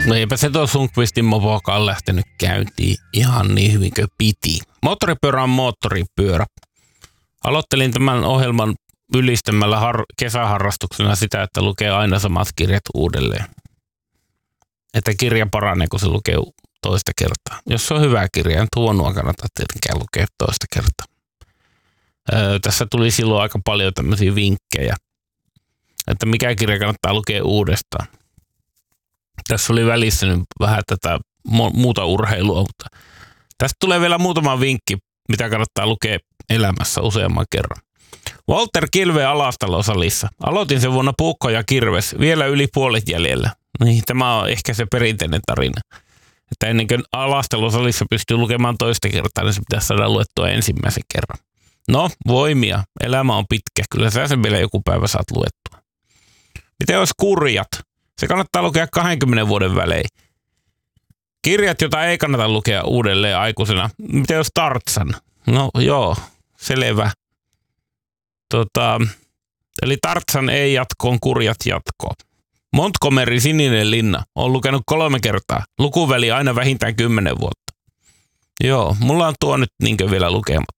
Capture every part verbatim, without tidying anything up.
No eipä se tuo Sundqvistin mopokaan lähtenyt käyntiin ihan niin hyvin kuin piti. Moottoripyörä on moottoripyörä. Aloittelin tämän ohjelman ylistämällä har- kesäharrastuksena sitä, että lukee aina samat kirjat uudelleen. Että kirja paranee, kun se lukee toista kertaa. Jos se on hyvä kirja, nyt huonoa kannattaa tietenkään lukea toista kertaa. Öö, tässä tuli silloin aika paljon tämmöisiä vinkkejä, että mikä kirja kannattaa lukea uudestaan. Tässä oli välissä nyt vähän tätä muuta urheilua, mutta tästä tulee vielä muutama vinkki, mitä kannattaa lukea elämässä useamman kerran. Walter Kilve Alastalo-salissa. Aloitin sen vuonna Puukko ja Kirves, vielä yli puolet jäljellä. Niin, tämä on ehkä se perinteinen tarina. Että ennen kuin Alastalo-salissa pystyy lukemaan toista kertaa, niin se pitäisi saada luettua ensimmäisen kerran. No, voimia. Elämä on pitkä. Kyllä sä sen vielä joku päivä saat luettua. Miten olisi kurjat? Se kannattaa lukea kahdenkymmenen vuoden välein. Kirjat, joita ei kannata lukea uudelleen aikuisena. Miten olisi Tarzan? No joo, selvä. Tota, eli Tarzan ei jatkoon, kurjat jatkoon. Montgomery Sininen linna. Olen lukenut kolme kertaa. Lukuväli aina vähintään kymmenen vuotta. Joo, mulla on tuo nyt niinkö vielä lukematta.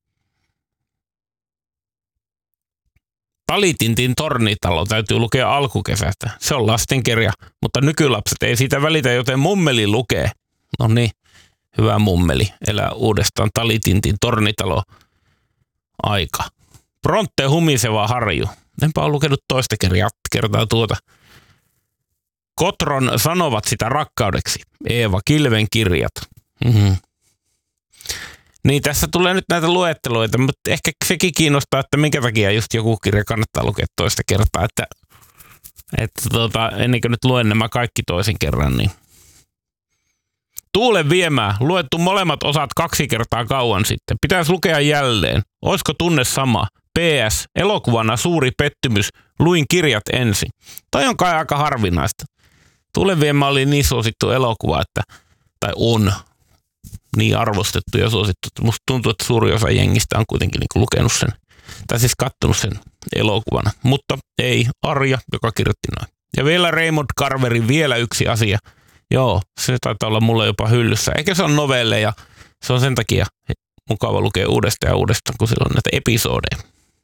Talitintin Tornitalo täytyy lukea alkukesästä. Se on lastenkirja, mutta nykylapset ei siitä välitä, joten mummeli lukee. No niin, hyvä mummeli. Elää uudestaan Talitintin Tornitalo aika. Bronte humiseva harju. Enpä ole lukenut toista kertaa, kertaa tuota. Kotron sanovat sitä rakkaudeksi. Eeva Kilven kirjat. Mm-hmm. Niin tässä tulee nyt näitä luetteloita, mutta ehkä sekin kiinnostaa, että minkä takia just joku kirja kannattaa lukea toista kertaa. Että, että tuota, ennen kuin nyt luen nämä kaikki toisen kerran, niin Tuulen viemää. Luettu molemmat osat kaksi kertaa kauan sitten. Pitäisi lukea jälleen. Oisko tunne sama? P S. Elokuvana suuri pettymys. Luin kirjat ensin. Toi on kai aika harvinaista. Tuulen viemä oli niin suosittu elokuva, että, tai on niin arvostettu ja suosittu. Musta tuntuu, että suuri osa jengistä on kuitenkin niin lukenut sen, tai siis kattonut sen elokuvana. Mutta ei Arja, joka kirjoitti noin. Ja vielä Raymond Carverin vielä yksi asia. Joo, se taitaa olla mulla jopa hyllyssä. Eikä se on novelleja. Se on sen takia mukava lukea uudestaan ja uudestaan, kun sillä on näitä episodeja.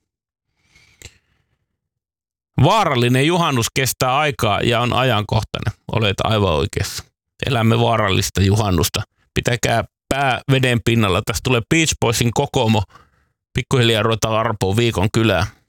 Vaarallinen juhannus kestää aikaa ja on ajankohtainen. Olet aivan oikeassa. Elämme vaarallista juhannusta. Pitäkää pää veden pinnalla. Tästä tulee Beach Boysin Kokomo. Pikkuhiljaa ruvetaan arpoon viikon kylään.